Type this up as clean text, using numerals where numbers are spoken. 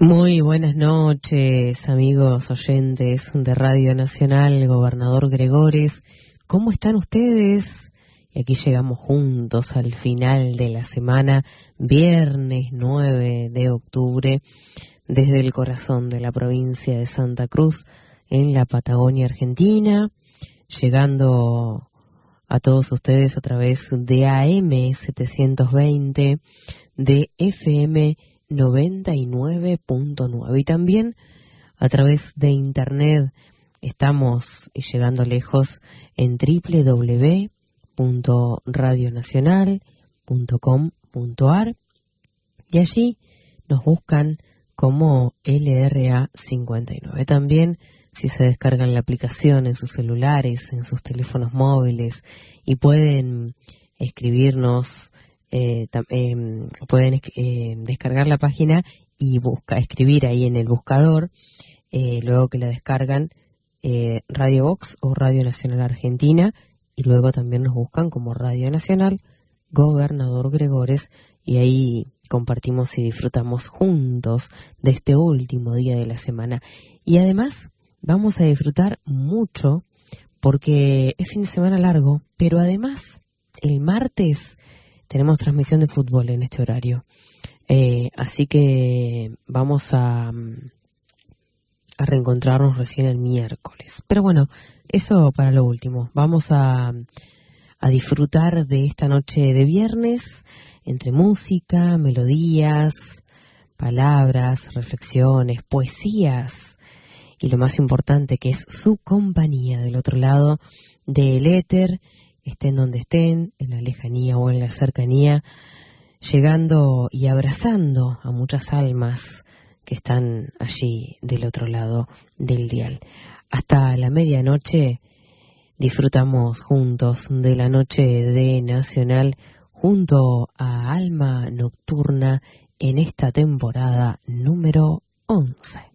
Muy buenas noches, amigos oyentes de Radio Nacional, Gobernador Gregores. ¿Cómo están ustedes? Y aquí llegamos juntos al final de la semana, viernes 9 de octubre, desde el corazón de la provincia de Santa Cruz, en la Patagonia Argentina, llegando a todos ustedes a través de AM 720, de FM 99.9 y también a través de internet. Estamos llegando lejos en www.radionacional.com.ar y allí nos buscan como LRA59. También si se descargan la aplicación en sus celulares, en sus teléfonos móviles y pueden escribirnos, pueden descargar la página y escribir ahí en el buscador, luego que la descargan, Radio Vox o Radio Nacional Argentina, y luego también nos buscan como Radio Nacional Gobernador Gregores, y ahí compartimos y disfrutamos juntos de este último día de la semana. Y además vamos a disfrutar mucho porque es fin de semana largo, pero además el martes tenemos transmisión de fútbol en este horario. Así que vamos a reencontrarnos recién el miércoles. Pero bueno, eso para lo último. Vamos a disfrutar de esta noche de viernes entre música, melodías, palabras, reflexiones, poesías y lo más importante, que es su compañía del otro lado del éter. Estén donde estén, en la lejanía o en la cercanía, llegando y abrazando a muchas almas que están allí del otro lado del dial. Hasta la medianoche disfrutamos juntos de la noche de Nacional junto a Alma Nocturna en esta temporada número 11.